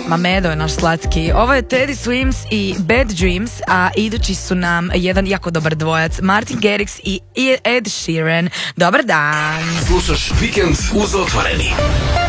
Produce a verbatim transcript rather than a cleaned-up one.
Ma Medo je naš slatki. Ovo je Teddy Swims i Bad Dreams, a idući su nam jedan jako dobar dvojac, Martin Garrix i Ed Sheeran. Dobar dan. Slušaš Vikend uz Otvoreni.